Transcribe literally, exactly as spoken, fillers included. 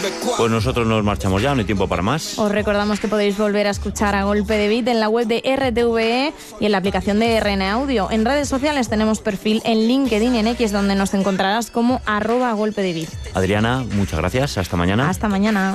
Pues nosotros nos marchamos ya, no hay tiempo para más. Os recordamos que podéis volver a escuchar A Golpe de Beat en la web de R T V E y en la aplicación de R N Audio. En redes sociales tenemos perfil en LinkedIn y en X, donde nos encontrarás como arroba golpe de beat. Adriana, muchas gracias. Hasta mañana. Hasta mañana.